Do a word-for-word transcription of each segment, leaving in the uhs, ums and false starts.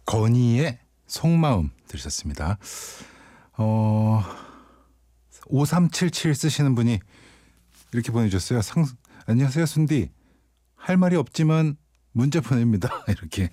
건희의 속마음 들으셨습니다. 어, 오삼칠칠 쓰시는 분이 이렇게 보내주셨어요. 상, 안녕하세요 순디. 할 말이 없지만 문자 보냅니다. 이렇게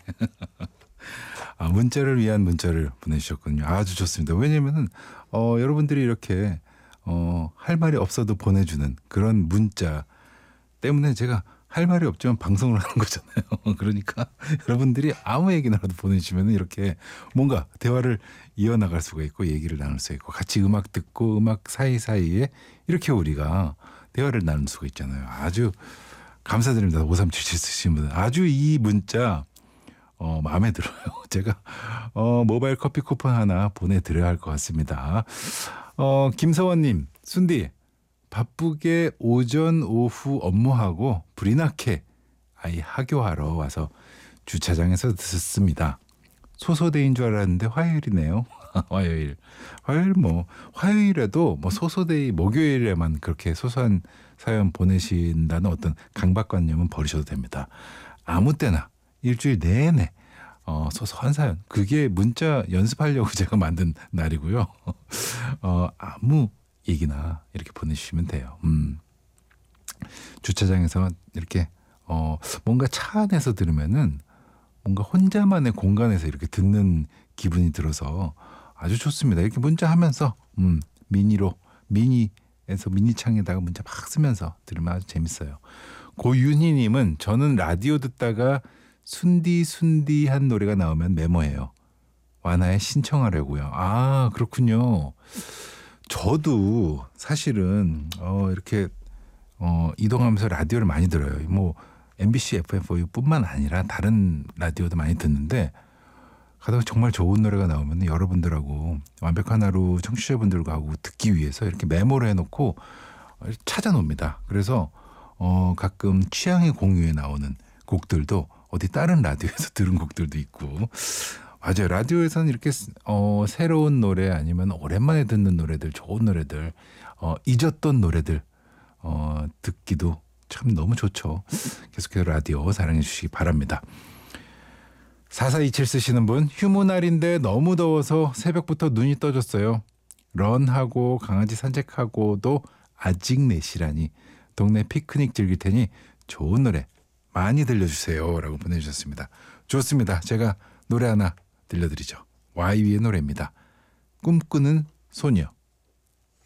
아, 문자를 위한 문자를 보내주셨군요. 아주 좋습니다. 왜냐면은 어, 여러분들이 이렇게 어, 할 말이 없어도 보내주는 그런 문자 때문에 제가 할 말이 없지만 방송을 하는 거잖아요. 그러니까 여러분들이 아무 얘기나라도 보내주시면 이렇게 뭔가 대화를 이어나갈 수가 있고 얘기를 나눌 수 있고 같이 음악 듣고 음악 사이사이에 이렇게 우리가 대화를 나눌 수가 있잖아요. 아주 감사드립니다. 오삼칠칠 쓰신 분. 아주 이 문자 어, 마음에 들어요. 제가 어, 모바일 커피 쿠폰 하나 보내드려야 할 것 같습니다. 어, 김서원님, 순디 바쁘게 오전 오후 업무하고 불이 나게 아이 학교하러 와서 주차장에서 듣습니다. 소소대인 줄 알았는데 화요일이네요. 화요일. 화요일 뭐 화요일에도 뭐 소소데이 목요일에만 그렇게 소소한 사연 보내신다는 어떤 강박관념은 버리셔도 됩니다. 아무 때나 일주일 내내 어, 소소한 사연. 그게 문자 연습하려고 제가 만든 날이고요. 어, 아무 얘기나 이렇게 보내주시면 돼요. 음. 주차장에서 이렇게 어, 뭔가 차 안에서 들으면은 뭔가 혼자만의 공간에서 이렇게 듣는 기분이 들어서 아주 좋습니다. 이렇게 문자 하면서 음, 미니로 미니에서 미니창에다가 문자 막 쓰면서 들으면 아주 재밌어요. 고윤희님은 저는 라디오 듣다가 순디 순디 한 노래가 나오면 메모해요. 완화에 신청하려고요. 아 그렇군요. 저도 사실은 어, 이렇게 어, 이동하면서 라디오를 많이 들어요. 뭐 엠비씨 에프엠포유뿐만 아니라 다른 라디오도 많이 듣는데 가다가 정말 좋은 노래가 나오면 여러분들하고 완벽한 하루 청취자분들과 하고 듣기 위해서 이렇게 메모를 해놓고 찾아놉니다. 그래서 어, 가끔 취향의 공유에 나오는 곡들도 어디 다른 라디오에서 들은 곡들도 있고 맞아요. 라디오에서는 이렇게 어, 새로운 노래 아니면 오랜만에 듣는 노래들 좋은 노래들 어, 잊었던 노래들 어, 듣기도 참 너무 좋죠. 계속해서 라디오 사랑해 주시기 바랍니다. 사사이칠 쓰시는 분 휴무날인데 너무 더워서 새벽부터 눈이 떠졌어요. 런하고 강아지 산책하고도 아직 내시라니 동네 피크닉 즐길 테니 좋은 노래 많이 들려주세요 라고 보내주셨습니다. 좋습니다. 제가 노래 하나 들려드리죠. 와이위의 노래입니다. 꿈꾸는 소녀.